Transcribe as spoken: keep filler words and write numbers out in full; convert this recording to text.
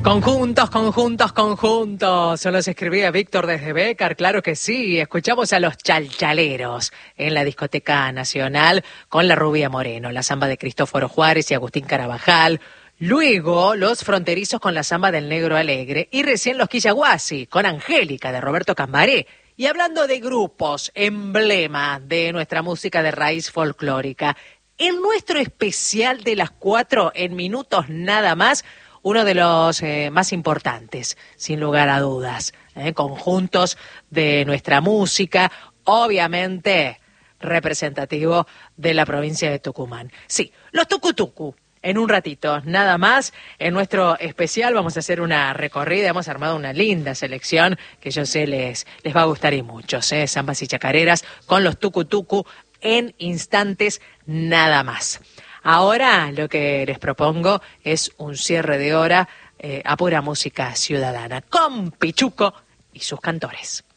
Conjuntos, conjuntos, conjuntos. Se los escribía Víctor desde Bécar, claro que sí. Escuchamos a los Chalchaleros en la Discoteca Nacional con la Rubia Moreno, la samba de Cristóforo Juárez y Agustín Carabajal. Luego, los Fronterizos con la samba del Negro Alegre. Y recién los Quillaguasi con Angélica de Roberto Cambaré. Y hablando de grupos, emblema de nuestra música de raíz folclórica, en nuestro especial de las cuatro, en minutos nada más, uno de los eh, más importantes, sin lugar a dudas, eh, conjuntos de nuestra música, obviamente representativo de la provincia de Tucumán. Sí, los Tucutucu. En un ratito, nada más, en nuestro especial vamos a hacer una recorrida, hemos armado una linda selección que yo sé les, les va a gustar y muchos, ¿eh? Zambas y chacareras con los Tucutucu en instantes nada más. Ahora lo que les propongo es un cierre de hora eh, a pura música ciudadana, con Pichuco y sus cantores.